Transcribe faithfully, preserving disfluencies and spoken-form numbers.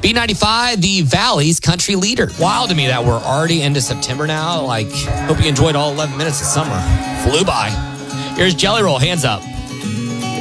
B ninety-five, the Valley's country leader. Wild to me that we're already into September now. Like, hope you enjoyed all eleven minutes of summer. Flew by. Here's Jelly Roll, Hands Up.